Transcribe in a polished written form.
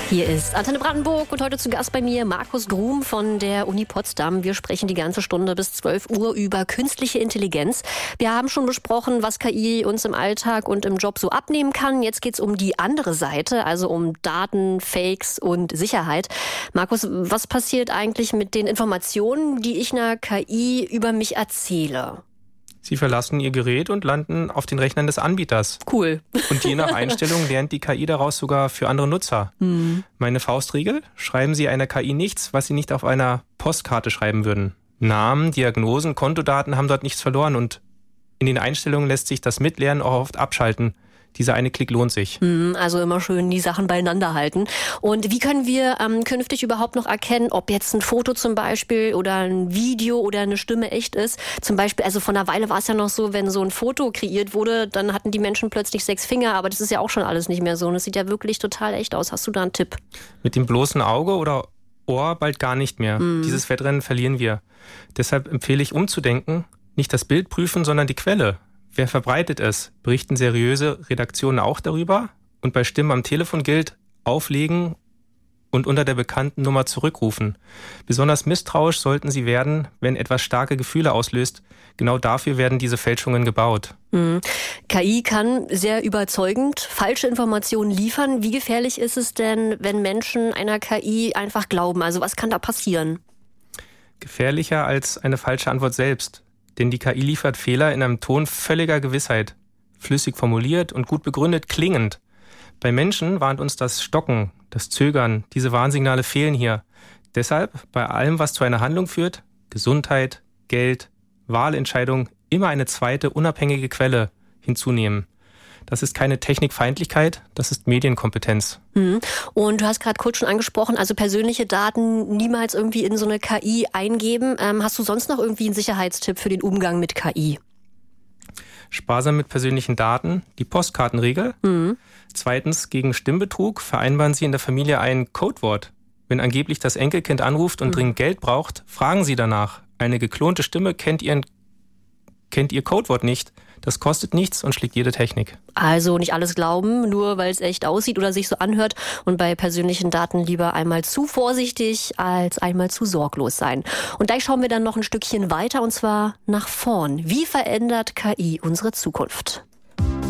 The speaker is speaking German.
Hier ist Antenne Brandenburg und heute zu Gast bei mir Markus Grum von der Uni Potsdam. Wir sprechen die ganze Stunde bis 12 Uhr über künstliche Intelligenz. Wir haben schon besprochen, was KI uns im Alltag und im Job so abnehmen kann. Jetzt geht's um die andere Seite, also um Daten, Fakes und Sicherheit. Markus, was passiert eigentlich mit den Informationen, die ich einer KI über mich erzähle? Sie verlassen Ihr Gerät und landen auf den Rechnern des Anbieters. Cool. Und je nach Einstellung lernt die KI daraus sogar für andere Nutzer. Meine Faustregel: Schreiben Sie einer KI nichts, was Sie nicht auf einer Postkarte schreiben würden. Namen, Diagnosen, Kontodaten haben dort nichts verloren und in den Einstellungen lässt sich das Mitlernen auch oft abschalten. Dieser eine Klick lohnt sich. Also immer schön die Sachen beieinander halten. Und wie können wir künftig überhaupt noch erkennen, ob jetzt ein Foto zum Beispiel oder ein Video oder eine Stimme echt ist? Zum Beispiel, also vor einer Weile war es ja noch so, wenn so ein Foto kreiert wurde, dann hatten die Menschen plötzlich 6 Finger, aber das ist ja auch schon alles nicht mehr so. Und es sieht ja wirklich total echt aus. Hast du da einen Tipp? Mit dem bloßen Auge oder Ohr bald gar nicht mehr. Dieses Wettrennen verlieren wir. Deshalb empfehle ich umzudenken, nicht das Bild prüfen, sondern die Quelle. Wer verbreitet es? Berichten seriöse Redaktionen auch darüber? Und bei Stimmen am Telefon gilt, auflegen und unter der bekannten Nummer zurückrufen. Besonders misstrauisch sollten Sie werden, wenn etwas starke Gefühle auslöst. Genau dafür werden diese Fälschungen gebaut. KI kann sehr überzeugend falsche Informationen liefern. Wie gefährlich ist es denn, wenn Menschen einer KI einfach glauben? Also was kann da passieren? Gefährlicher als eine falsche Antwort selbst. Denn die KI liefert Fehler in einem Ton völliger Gewissheit. Flüssig formuliert und gut begründet klingend. Bei Menschen warnt uns das Stocken, das Zögern, diese Warnsignale fehlen hier. Deshalb bei allem, was zu einer Handlung führt, Gesundheit, Geld, Wahlentscheidung, immer eine zweite unabhängige Quelle hinzunehmen. Das ist keine Technikfeindlichkeit, das ist Medienkompetenz. Und du hast gerade kurz schon angesprochen, also persönliche Daten niemals irgendwie in so eine KI eingeben. Hast du sonst noch irgendwie einen Sicherheitstipp für den Umgang mit KI? Sparsam mit persönlichen Daten, die Postkartenregel. Zweitens, gegen Stimmbetrug vereinbaren Sie in der Familie ein Codewort. Wenn angeblich das Enkelkind anruft und dringend Geld braucht, fragen Sie danach. Eine geklonte Stimme kennt Ihr Codewort nicht. Das kostet nichts und schlägt jede Technik. Also nicht alles glauben, nur weil es echt aussieht oder sich so anhört. Und bei persönlichen Daten lieber einmal zu vorsichtig als einmal zu sorglos sein. Und gleich schauen wir dann noch ein Stückchen weiter und zwar nach vorn. Wie verändert KI unsere Zukunft?